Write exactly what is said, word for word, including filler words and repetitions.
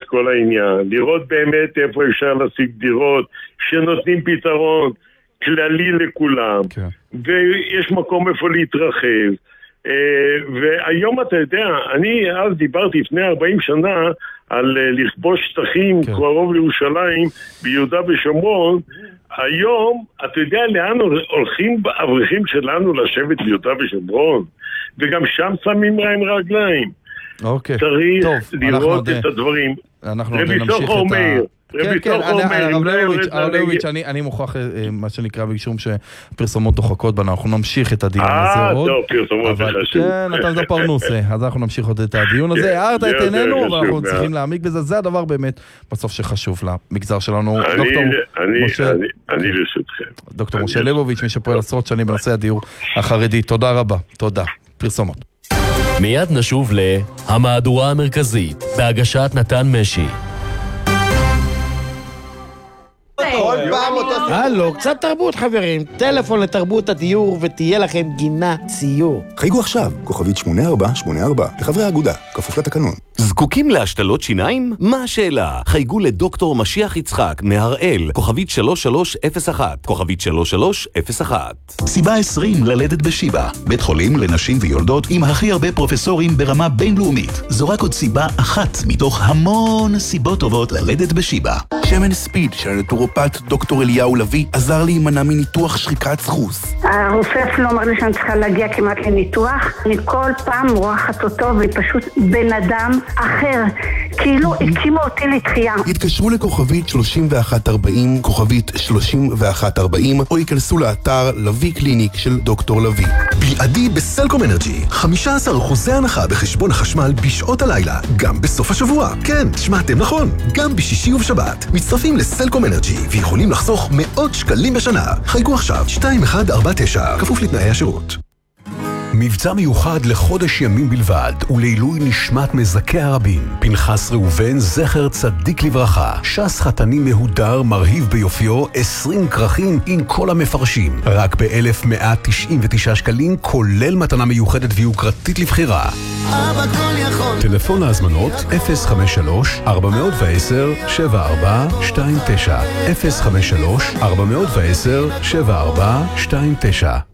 כל העניין, לראות באמת איפה אפשר להשיג דירות שנותנים פתרון כללי לכולם, כן. ויש מקום איפה להתרחב. והיום אתה יודע, אני אז דיברתי לפני ארבעים שנה על לכבוש שטחים כן. קרוב לירושלים ביהודה ושומרון. היום אתה יודע לאן הולכים האברכים שלנו לשבת ביהודה ושומרון, וגם שם שמים להם רגליים. אוקיי. צריך טוב, לראות את הדברים. אנחנו נמשיך את ה... כן, כן, הרב לויץ', אני מוכרח מה שנקרא בגשום שפרסומות דוחקות בנו, אנחנו נמשיך את הדיון הזה עוד. אה, טוב, פרסומות חשוב. כן, אתה זה פרנוסה, אז אנחנו נמשיך עוד את הדיון הזה, הערת את עינינו, ואנחנו צריכים להעמיק בזה, זה הדבר באמת בסוף שחשוב למגזר שלנו. אני לרשותכם. דוקטור משה ליבוביץ', מי שפועל עשרות שנים בנושא הדיור החרדי, תודה רבה, תודה. פרסומות. מיד נשוב להמהדורה המרכזית, בהגשת נתן משי. הלו, קצת תרבות חברים, טלפון לתרבות הדיור ותהיה לכם גינה ציור. חייגו עכשיו, כוכבית שמונה ארבע שמונה ארבע, לחברי האגודה, כפוף לתקנון. זקוקים להשתלות שיניים? מה השאלה? חייגו לדוקטור משיח יצחק מהראל, כוכבית שלוש שלוש אפס אחת, כוכבית שלוש שלוש אפס אחת. סיבה עשרים ללדת בשיבא, בית חולים לנשים ויולדות עם הכי הרבה פרופסורים ברמה בינלאומית. זו רק עוד סיבה אחת מתוך המון סיבות טובות ללדת בשיבא. שמן ספיד של הנטורופט דוקטור אליהו לוי עזר להימנע מניתוח שחיקת סחוס. הרופא אפילו אמר לי שאני צריכה להגיע כמעט לניתוח. אני כל פעם מורחת אותו ופשוט בן אדם אחר, כאילו הקימו אותי לתחייה. התקשרו לכוכבית שלושים ואחת ארבעים, כוכבית שלושים ואחת ארבעים, או ייכנסו לאתר לוי קליניק של דוקטור לוי. בלעדי בסלקום אנרג'י, חמישה עשר אחוזי הנחה בחשבון החשמל בשעות הלילה, גם בסוף השבוע. כן, שמעתם נכון, גם בשישי ובשבת. מצטרפים לסלקום אנרג'י ויכולים לחסוך מאות שקלים בשנה. חייגו עכשיו שתיים אחת ארבע תשע, כפוף לתנאי השירות. מבצע מיוחד לחודש ימים בלבד ולעילוי נשמת מזכי הרבים. פנחס ראובן זכר צדיק לברכה, שס חתני מהודר מרהיב ביופיו, עשרים כרכים עם כל המפרשים, רק ב-אלף מאה תשעים ותשעה שקלים, כולל מתנה מיוחדת ויוקרתית לבחירה. אבא כל יכול. טלפון להזמנות אפס חמש שלוש ארבע עשר שבע ארבע שתיים תשע, אפס חמש שלוש ארבע עשר שבע ארבע שתיים תשע.